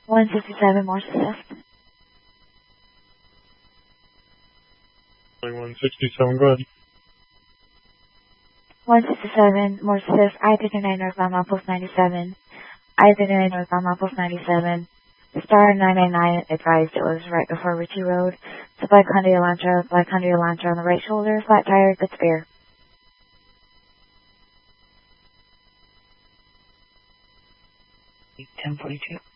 167 Morse Fifth. 167, go ahead. 167 Morse Fifth, I-39 northbound Outpost 97. I-39 northbound Outpost 97. Star 999 advised it was right before Ritchie Road. It's a black Hyundai Elantra on the right shoulder, flat tire, good spare. 1042.